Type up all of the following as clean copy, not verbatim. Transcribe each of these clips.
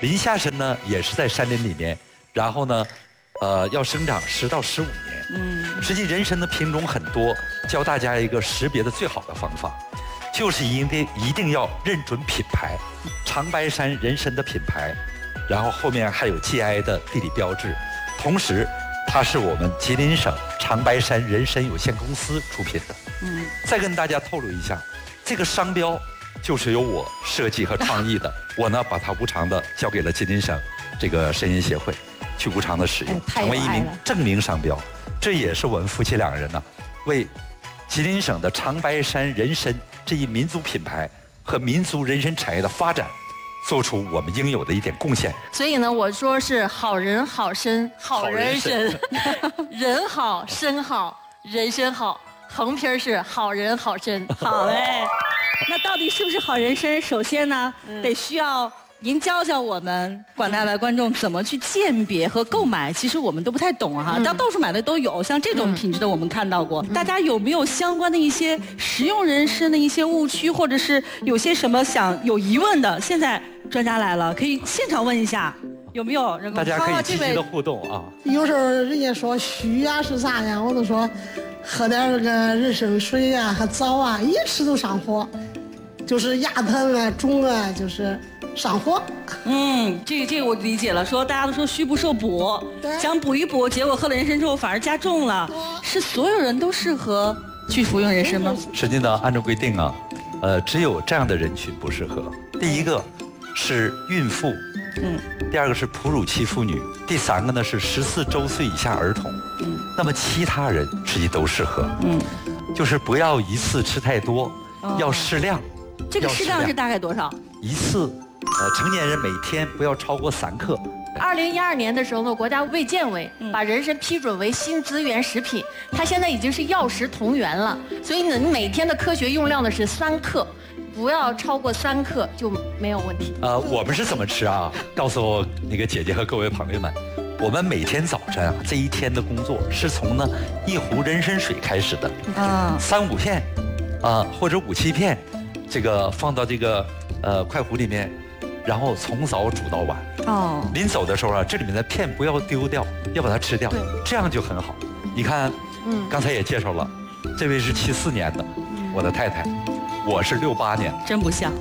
林下参呢也是在山林里面，然后呢，要生长10到15年。实际人参的品种很多，教大家一个识别的最好的方法，就是一定要认准品牌，长白山人参的品牌，然后后面还有 GI 的地理标志，同时它是我们吉林省长白山人参有限公司出品的。再跟大家透露一下，这个商标就是由我设计和创意的，我呢把它无偿的交给了吉林省这个参饮协会，去无偿的使用，成为一名证明商标。这也是我们夫妻2人呢，为吉林省的长白山人参这一民族品牌和民族人参产业的发展，做出我们应有的一点贡献。 所以呢，我说是好人好参好人参，人好参好人参好，横批是好人好参。 好嘞，那到底是不是好人参？首先呢，得需要您教教我们广大的观众怎么去鉴别和购买。其实我们都不太懂哈，但到处买的都有，像这种品质的我们看到过。大家有没有相关的一些食用人参的一些误区，或者是有些什么有疑问的？现在专家来了，可以现场问一下，有没有人？ 大家可以积极的互动啊。 有时候人家说虚呀是啥呀，我都说喝点这个人参水啊和枣啊，一吃都上火，就是牙疼啊肿啊，就是上火。 这个我理解了。说大家都说虚不受补，想补一补，结果喝了人参之后反而加重了。是所有人都适合去服用人参吗？ 实际呢，按照规定啊，只有这样的人群不适合。第一个是孕妇，第二个是哺乳期妇女，第3个呢是14周岁以下儿童。那么其他人实际都适合。就是不要一次吃太多，要适量。 这个适量是大概多少？ 一次，成年人每天不要超过3克。 2012年的时候呢，国家卫健委把人参批准为新资源食品，它现在已经是药食同源了。所以呢，你每天的科学用量呢是3克，不要超过3克就没有问题。 我们是怎么吃啊？告诉那个姐姐和各位朋友们，我们每天早晨啊，这一天的工作是从呢1壶人参水开始的，3、5片，或者5、7片，这个放到这个快壶里面，然后从早煮到晚。临走的时候啊，这里面的片不要丢掉，要把它吃掉，这样就很好。你看，刚才也介绍了，这位是74年的，我的太太，我是68年， 真不像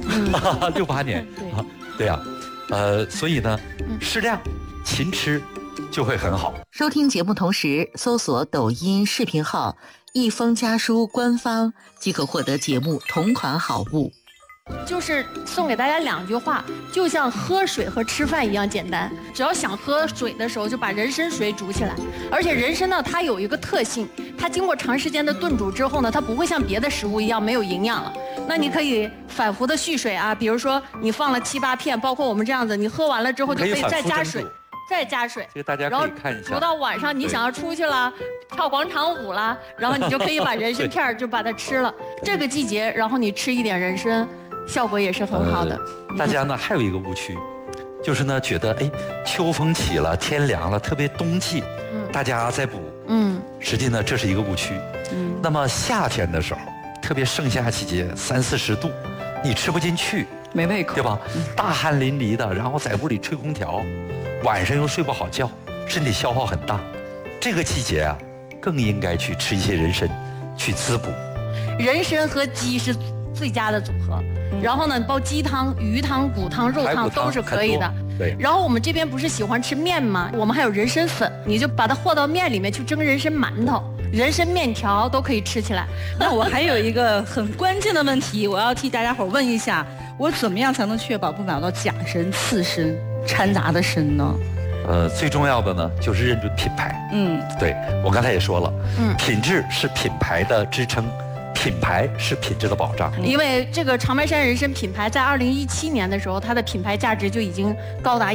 ，68年，对呀，所以呢，适量勤吃就会很好。 收听节目同时搜索抖音视频号“一封家书”官方，即可获得节目同款好物。 就是送给大家2句话，就像喝水和吃饭一样简单。只要想喝水的时候，就把人参水煮起来。而且人参呢，它有一个特性，它经过长时间的炖煮之后呢，它不会像别的食物一样没有营养了。那你可以反复的续水啊，比如说你放了7、8片，包括我们这样子，你喝完了之后就可以再加水。再加水， 这个大家可以看一下。 煮到晚上，你想要出去了，跳广场舞了，然后你就可以把人参片就把它吃了。这个季节，然后你吃一点人参，效果也是很好的。 大家呢还有一个误区，就是呢觉得秋风起了，天凉了，特别冬季，大家在补。实际呢这是一个误区。那么夏天的时候，特别盛夏季节，30、40度，你吃不进去， 没胃口， 对吧？大汗淋漓的，然后在屋里吹空调，晚上又睡不好觉，身体消耗很大。这个季节啊，更应该去吃一些人参，去滋补。 人参和鸡是最佳的组合。然后呢，煲鸡汤、鱼汤、骨汤、肉汤都是可以的。 对。 然后我们这边不是喜欢吃面吗？我们还有人参粉，你就把它和到面里面去蒸人参馒头、人参面条都可以吃起来。 那我还有一个很关键的问题，我要替大家伙问一下，我怎么样才能确保不买到假参、次参、掺杂的参呢？ 最重要的呢，就是认准品牌。对，我刚才也说了，品质是品牌的支撑。品牌是品质的保障， 因为这个长白山人参品牌在2017年的时候，它的品牌价值就已经高达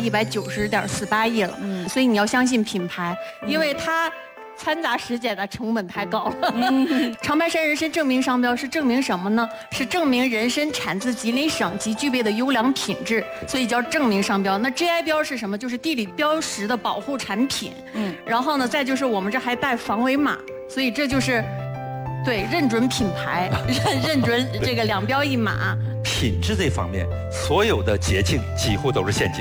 190.48亿了。所以你要相信品牌，因为它掺杂实检的成本太高了。长白山人参证明商标是证明什么呢？是证明人参产自吉林省及具备的优良品质，所以叫证明商标。那 GI 标是什么？就是地理标识的保护产品。然后呢，再就是我们这还带防伪码，所以这就是。对，认准品牌，认准这个2标1码。 品质这方面，所有的捷径几乎都是陷阱。